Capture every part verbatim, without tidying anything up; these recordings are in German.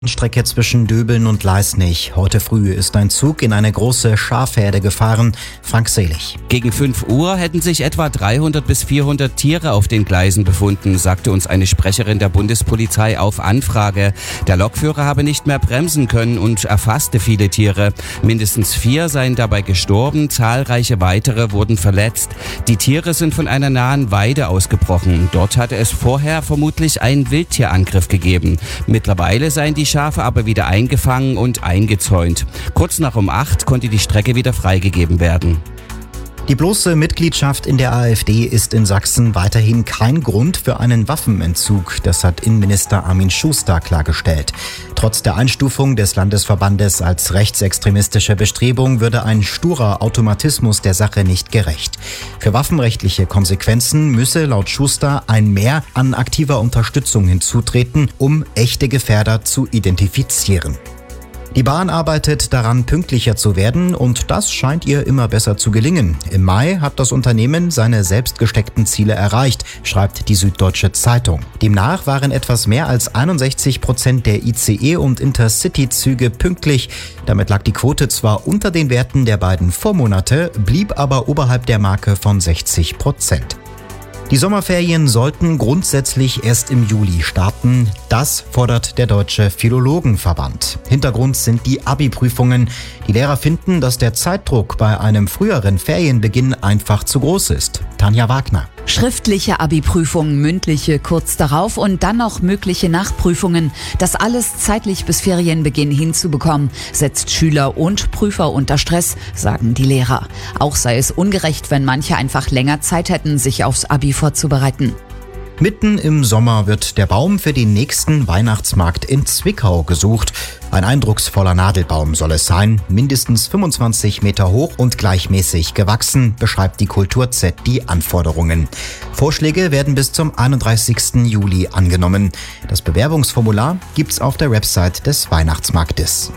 Strecke zwischen Döbeln und Leisnig. Heute früh ist ein Zug in eine große Schafherde gefahren. Frank Selig. Gegen fünf Uhr hätten sich etwa dreihundert bis vierhundert Tiere auf den Gleisen befunden, sagte uns eine Sprecherin der Bundespolizei auf Anfrage. Der Lokführer habe nicht mehr bremsen können und erfasste viele Tiere. Mindestens vier seien dabei gestorben, zahlreiche weitere wurden verletzt. Die Tiere sind von einer nahen Weide ausgebrochen. Dort hatte es vorher vermutlich einen Wildtierangriff gegeben. Mittlerweile seien die Schafe aber wieder eingefangen und eingezäunt. Kurz nach um acht konnte die Strecke wieder freigegeben werden. Die bloße Mitgliedschaft in der AfD ist in Sachsen weiterhin kein Grund für einen Waffenentzug. Das hat Innenminister Armin Schuster klargestellt. Trotz der Einstufung des Landesverbandes als rechtsextremistische Bestrebung würde ein sturer Automatismus der Sache nicht gerecht. Für waffenrechtliche Konsequenzen müsse laut Schuster ein Mehr an aktiver Unterstützung hinzutreten, um echte Gefährder zu identifizieren. Die Bahn arbeitet daran, pünktlicher zu werden, und das scheint ihr immer besser zu gelingen. Im Mai hat das Unternehmen seine selbst gesteckten Ziele erreicht, schreibt die Süddeutsche Zeitung. Demnach waren etwas mehr als einundsechzig Prozent der I C E- und Intercity-Züge pünktlich. Damit lag die Quote zwar unter den Werten der beiden Vormonate, blieb aber oberhalb der Marke von sechzig Prozent. Die Sommerferien sollten grundsätzlich erst im Juli starten. Das fordert der Deutsche Philologenverband. Hintergrund sind die Abi-Prüfungen. Die Lehrer finden, dass der Zeitdruck bei einem früheren Ferienbeginn einfach zu groß ist. Tanja Wagner. Schriftliche Abi-Prüfungen, mündliche kurz darauf und dann noch mögliche Nachprüfungen. Das alles zeitlich bis Ferienbeginn hinzubekommen, setzt Schüler und Prüfer unter Stress, sagen die Lehrer. Auch sei es ungerecht, wenn manche einfach länger Zeit hätten, sich aufs Abi vorzubereiten. Mitten im Sommer wird der Baum für den nächsten Weihnachtsmarkt in Zwickau gesucht. Ein eindrucksvoller Nadelbaum soll es sein, mindestens fünfundzwanzig Meter hoch und gleichmäßig gewachsen, beschreibt die Kultur-Z die Anforderungen. Vorschläge werden bis zum einunddreißigsten Juli angenommen. Das Bewerbungsformular gibt's auf der Website des Weihnachtsmarktes.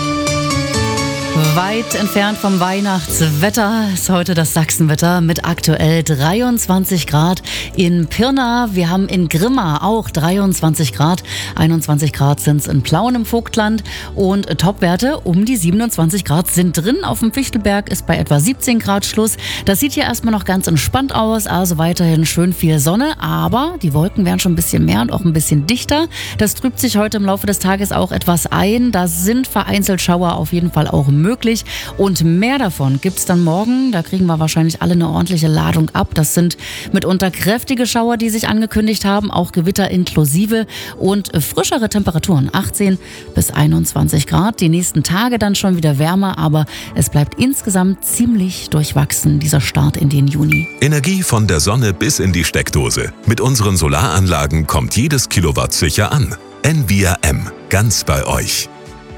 Weit entfernt vom Weihnachtswetter ist heute das Sachsenwetter mit aktuell dreiundzwanzig Grad in Pirna. Wir haben in Grimma auch dreiundzwanzig Grad. einundzwanzig Grad sind es in Plauen im Vogtland und Topwerte um die siebenundzwanzig Grad sind drin. Auf dem Fichtelberg ist bei etwa siebzehn Grad Schluss. Das sieht hier erstmal noch ganz entspannt aus, also weiterhin schön viel Sonne, aber die Wolken werden schon ein bisschen mehr und auch ein bisschen dichter. Das trübt sich heute im Laufe des Tages auch etwas ein. Da sind vereinzelt Schauer auf jeden Fall auch möglich. möglich. Und mehr davon gibt es dann morgen. Da kriegen wir wahrscheinlich alle eine ordentliche Ladung ab. Das sind mitunter kräftige Schauer, die sich angekündigt haben, auch Gewitter inklusive und frischere Temperaturen, achtzehn bis einundzwanzig Grad. Die nächsten Tage dann schon wieder wärmer, aber es bleibt insgesamt ziemlich durchwachsen, dieser Start in den Juni. Energie von der Sonne bis in die Steckdose. Mit unseren Solaranlagen kommt jedes Kilowatt sicher an. N V R M, ganz bei euch.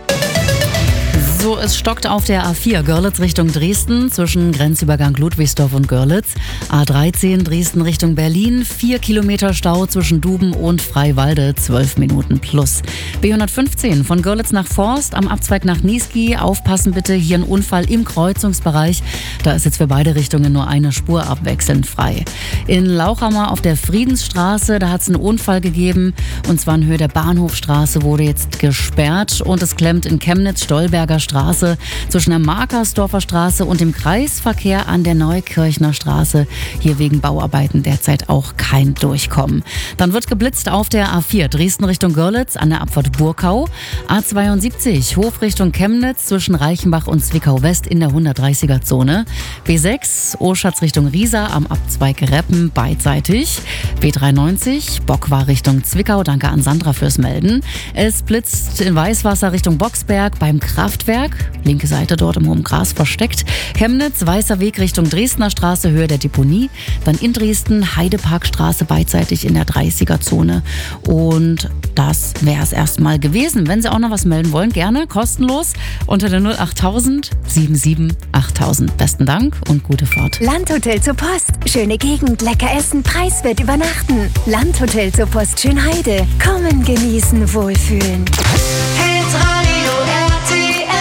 So, es stockt auf der A vier Görlitz Richtung Dresden zwischen Grenzübergang Ludwigsdorf und Görlitz. A dreizehn Dresden Richtung Berlin, vier Kilometer Stau zwischen Duben und Freiwalde, zwölf Minuten plus. B hundertfünfzehn von Görlitz nach Forst am Abzweig nach Niesky. Aufpassen bitte, hier ein Unfall im Kreuzungsbereich. Da ist jetzt für beide Richtungen nur eine Spur abwechselnd frei. In Lauchhammer auf der Friedensstraße, da hat es einen Unfall gegeben. Und zwar in Höhe der Bahnhofstraße wurde jetzt gesperrt. Und es klemmt in Chemnitz Stolberger Straße. Straße zwischen der Markersdorfer Straße und dem Kreisverkehr an der Neukirchner Straße. Hier wegen Bauarbeiten derzeit auch kein Durchkommen. Dann wird geblitzt auf der A vier Dresden Richtung Görlitz an der Abfahrt Burkau. A zweiundsiebzig Hof Richtung Chemnitz zwischen Reichenbach und Zwickau West in der hundertdreißiger Zone. B sechs Oschatz Richtung Riesa am Abzweig Reppen beidseitig. B dreiundneunzig Bockwar Richtung Zwickau. Danke an Sandra fürs Melden. Es blitzt in Weißwasser Richtung Boxberg beim Kraftwerk. Linke Seite dort im hohen Gras versteckt. Chemnitz, Weißer Weg Richtung Dresdner Straße, Höhe der Deponie. Dann in Dresden, Heideparkstraße beidseitig in der dreißiger Zone. Und das wäre es erstmal gewesen. Wenn Sie auch noch was melden wollen, gerne kostenlos unter der null achttausend siebenundsiebzig achttausend. Besten Dank und gute Fahrt. Landhotel zur Post. Schöne Gegend, lecker essen, preiswert übernachten. Landhotel zur Post Schönheide. Kommen, genießen, wohlfühlen.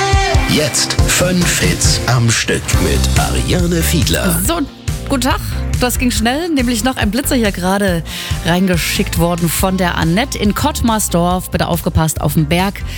Jetzt fünf Hits am Stück mit Ariane Fiedler. So, guten Tag. Das ging schnell, nämlich noch ein Blitzer hier gerade reingeschickt worden von der Annette in Kottmarsdorf. Bitte aufgepasst auf dem Berg.